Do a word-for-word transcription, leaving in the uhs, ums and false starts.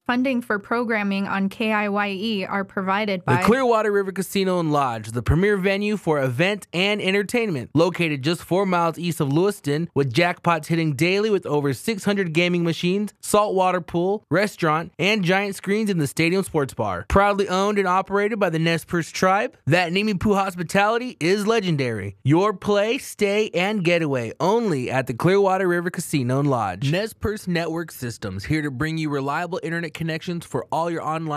Funding for programming on K I Y E are provided by the Clearwater River Casino and Lodge, the premier venue for event and entertainment. Located just four miles east of Lewiston, with jackpots hitting daily with over six hundred gaming machines, saltwater pool, restaurant, and giant screens in the stadium sports bar. Proudly owned and operated by the Nez Perce tribe, that Nimi Poo hospitality is legendary. Your play, stay, and getaway only at the Clearwater River Casino and Lodge. Nez Perce Network Systems, here to bring you reliable internet connections for all your online